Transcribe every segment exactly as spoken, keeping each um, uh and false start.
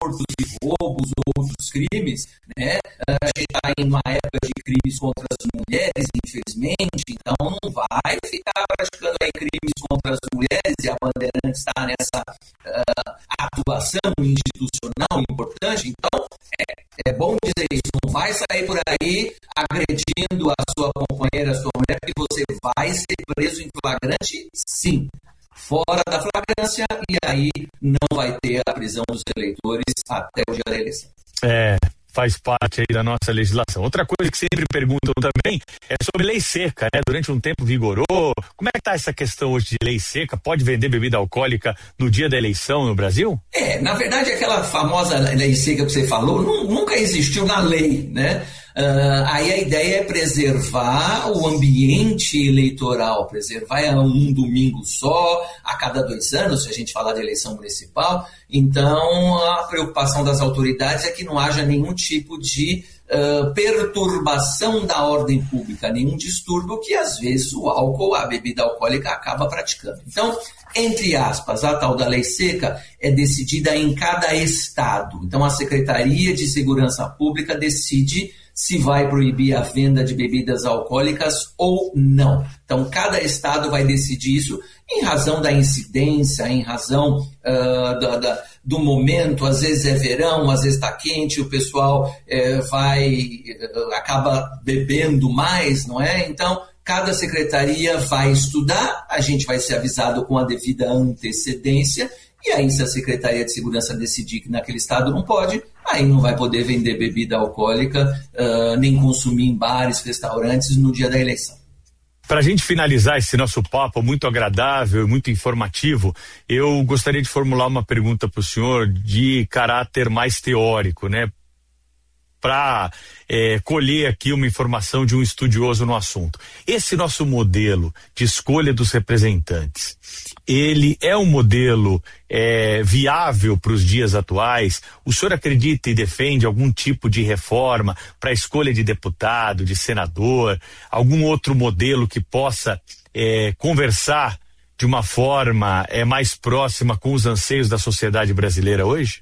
furtos e roubos ou outros crimes, né? A gente está em uma época de crimes contra as mulheres, infelizmente, então não vai ficar praticando aí crimes contra as mulheres, e a Bandeirantes está nessa uh, atuação institucional importante. Então, é, é bom dizer isso, não vai sair por aí agredindo a sua companheira, a sua mulher, porque você vai ser preso em flagrante, sim, fora da flagrância, e aí não vai ter a prisão dos eleitores até o dia da eleição. É, faz parte aí da nossa legislação. Outra coisa que sempre perguntam também é sobre lei seca, né? Durante um tempo vigorou. Como é que tá essa questão hoje de lei seca? Pode vender bebida alcoólica no dia da eleição no Brasil? É, na verdade, aquela famosa lei seca que você falou nunca existiu na lei, né? Uh, aí a ideia é preservar o ambiente eleitoral, preservar um domingo só, a cada dois anos, se a gente falar de eleição municipal. Então, a preocupação das autoridades é que não haja nenhum tipo de uh, perturbação da ordem pública, nenhum distúrbio que, às vezes, o álcool, a bebida alcoólica acaba praticando. Então, entre aspas, a tal da lei seca é decidida em cada estado. Então, a Secretaria de Segurança Pública decide se vai proibir a venda de bebidas alcoólicas ou não. Então, cada estado vai decidir isso em razão da incidência, em razão uh, da, da, do momento. Às vezes é verão, às vezes está quente, o pessoal uh, vai, uh, acaba bebendo mais, não é? Então, cada secretaria vai estudar, a gente vai ser avisado com a devida antecedência, e aí se a Secretaria de Segurança decidir que naquele estado não pode, aí não vai poder vender bebida alcoólica, uh, nem consumir em bares, restaurantes no dia da eleição. Para a gente finalizar esse nosso papo muito agradável e muito informativo, eu gostaria de formular uma pergunta para o senhor de caráter mais teórico, né? Para é, colher aqui uma informação de um estudioso no assunto. Esse nosso modelo de escolha dos representantes, ele é um modelo é, viável para os dias atuais? O senhor acredita e defende algum tipo de reforma para a escolha de deputado, de senador, algum outro modelo que possa é, conversar de uma forma é, mais próxima com os anseios da sociedade brasileira hoje?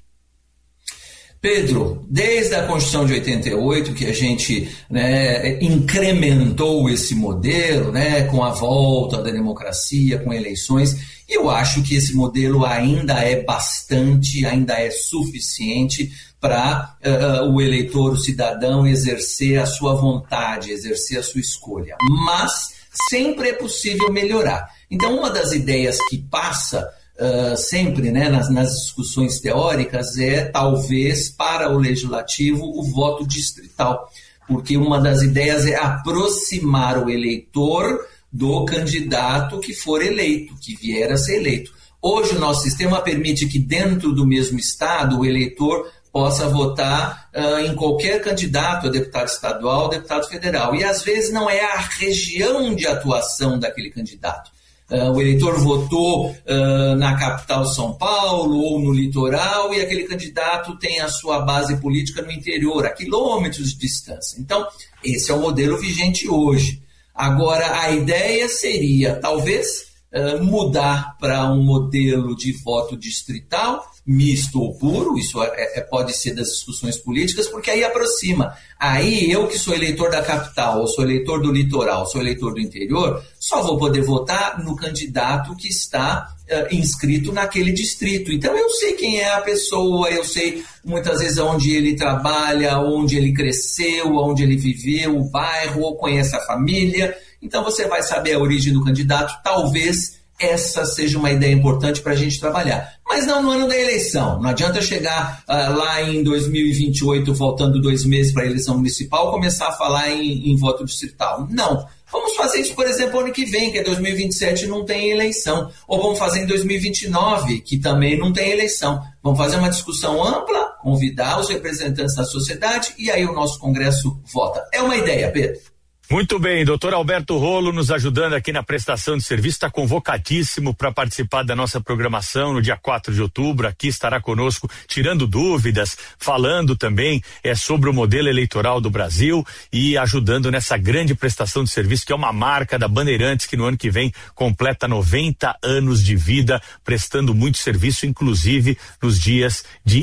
Pedro, desde a Constituição de oitenta e oito, que a gente, né, incrementou esse modelo, né, com a volta da democracia, com eleições, e eu acho que esse modelo ainda é bastante, ainda é suficiente para uh, o eleitor, o cidadão, exercer a sua vontade, exercer a sua escolha. Mas sempre é possível melhorar. Então, uma das ideias que passa Uh, sempre, né, nas, nas discussões teóricas é talvez para o legislativo o voto distrital, porque uma das ideias é aproximar o eleitor do candidato que for eleito, que vier a ser eleito. Hoje o nosso sistema permite que dentro do mesmo estado o eleitor possa votar uh, em qualquer candidato a deputado estadual, deputado federal, e às vezes não é a região de atuação daquele candidato. Uh, o eleitor votou uh, na capital São Paulo ou no litoral, e aquele candidato tem a sua base política no interior, a quilômetros de distância. Então, esse é o modelo vigente hoje. Agora, a ideia seria, talvez, uh, mudar para um modelo de voto distrital, misto ou puro, isso é, é, pode ser das discussões políticas, porque aí aproxima. Aí eu que sou eleitor da capital, ou sou eleitor do litoral, sou eleitor do interior, só vou poder votar no candidato que está uh, inscrito naquele distrito. Então eu sei quem é a pessoa, eu sei muitas vezes onde ele trabalha, onde ele cresceu, onde ele viveu, o bairro, ou conhece a família. Então você vai saber a origem do candidato, talvez essa seja uma ideia importante para a gente trabalhar. Mas não no ano da eleição. Não adianta chegar uh, lá em dois mil e vinte e oito, faltando dois meses para a eleição municipal, começar a falar em, em voto distrital. Não. Vamos fazer isso, por exemplo, ano que vem, que é dois mil e vinte e sete, não tem eleição. Ou vamos fazer em dois mil e vinte e nove, que também não tem eleição. Vamos fazer uma discussão ampla, convidar os representantes da sociedade, e aí o nosso Congresso vota. É uma ideia, Pedro. Muito bem, doutor Alberto Rolo nos ajudando aqui na prestação de serviço, está convocadíssimo para participar da nossa programação no dia quatro de outubro, aqui estará conosco tirando dúvidas, falando também é, sobre o modelo eleitoral do Brasil e ajudando nessa grande prestação de serviço que é uma marca da Bandeirantes, que no ano que vem completa noventa anos de vida, prestando muito serviço, inclusive nos dias de eleição.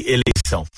eleição.